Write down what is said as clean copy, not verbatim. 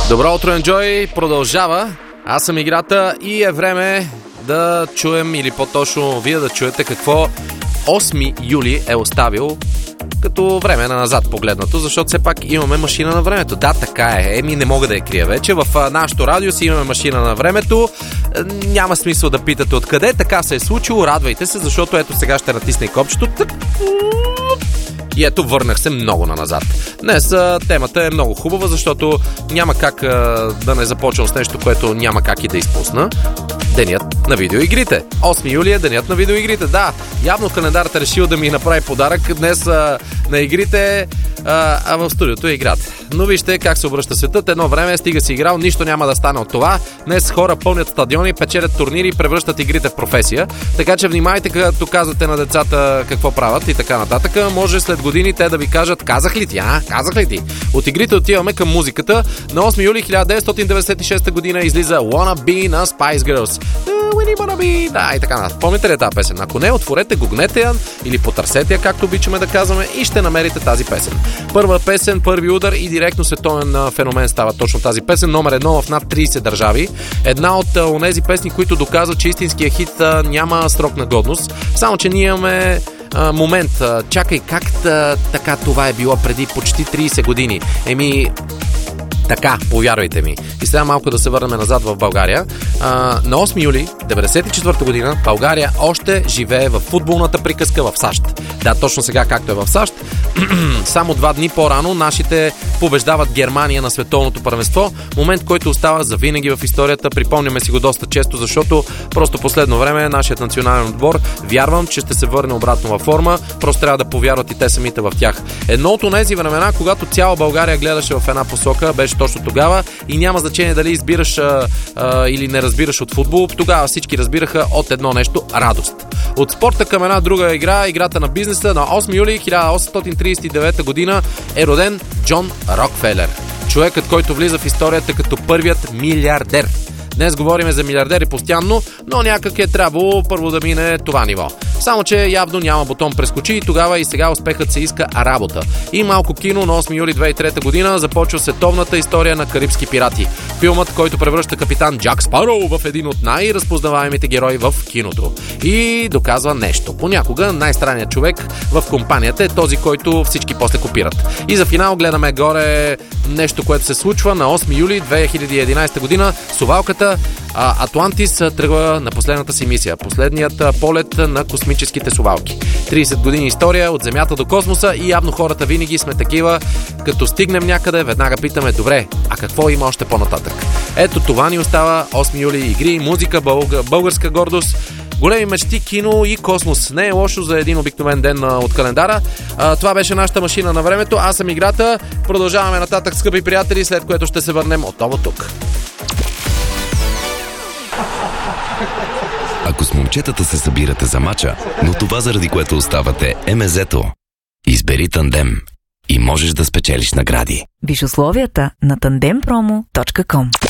Добро утро, Enjoy! Продължава. Аз съм Играта и е време да чуем, или по-точно вие да чуете какво 8 юли е оставил като време на назад погледнато, защото все пак имаме машина на времето. Да, така е. Не мога да я крия вече. В нашото радио си имаме машина на времето. Няма смисъл да питате откъде. Така се е случило. Радвайте се, защото ето сега ще натисне и копчето. И ето, върнах се много на назад. Днес темата е много хубава, защото няма как да не започвам с нещо, което няма как и да изпусна. Денят на видеоигрите. 8 юли е денят на видеоигрите. Да, явно календарът е решил да ми направи подарък днес на игрите, а в студиото е играта. Но вижте как се обръща светът. Едно време стига си играл, нищо няма да стане от това. Днес хора пълнят стадиони, печелят турнири и превръщат игрите в професия. Така че внимайте, като казвате на децата какво правят и така нататък. Може след години те да ви кажат: казах ли ти, казах ли ти? От игрите отиваме към музиката. На 8 юли 1996 година излиза Wanna Be на Spice Girls. Да, и така. Помните ли тази песен? Ако не, отворете, гугнете я или потърсете я, както обичаме да казваме, и ще намерите тази песен. Първа песен, първи удар и директно световен феномен става точно тази песен. Номер 1 в над 30 държави. Една от онези песни, които доказват, че истинския хит няма срок на годност. Само че ние имаме момент. Чакай, как така това е било преди почти 30 години? Така, повярвайте ми. И сега малко да се върнем назад в България. На 8 юли 1994 година България още живее в футболната приказка в САЩ. Да, точно сега както е в САЩ. Само 2 дни по-рано нашите побеждават Германия на световното първенство. Момент, който остава завинаги в историята. Припомняме си го доста често, защото просто последно време нашият национален отбор, вярвам, че ще се върне обратно във форма. Просто трябва да повярват и те самите в тях. Едно от тези времена, когато цяла България гледаше в една посока, беше точно тогава и няма значение дали избираш или не разбираш от футбол. Тогава всички разбираха от едно нещо – радост. От спорта към една друга игра, играта на бизнеса. На 8 юли 1839 година е роден Джон Рокфелер. Човекът, който влиза в историята като първият милиардер. Днес говорим за милиардери постоянно, но някак е трябвало първо да мине това ниво. Само че явно няма бутон прескочи и тогава и сега успехът се иска работа. И малко кино. На 8 юли 2003 година започва световната история на Карибски пирати. Филмът, който превръща капитан Джак Спароу в един от най-разпознаваемите герои в киното. И доказва нещо. Понякога най-странният човек в компанията е този, който всички после копират. И за финал гледаме горе нещо, което се случва на 8 юли 2011 година. Совалката Атлантис тръгва на последната си мисия. Последният полет на космическите совалки. 30 години история от Земята до космоса и явно хората винаги сме такива. Като стигнем някъде, веднага питаме: добре, а какво има още по-нататък? Ето това ни остава. 8 юли, игри, музика, българска гордост, големи мечти, кино и космос. Не е лошо за един обикновен ден от календара. Това беше нашата машина на времето. Аз съм Играта. Продължаваме нататък, скъпи приятели, след което ще се върнем отново тук. Ако с момчетата се събирате за мача, но това заради което оставате е мезето, избери Тандем и можеш да спечелиш награди. Виж условията на tandempromo.com.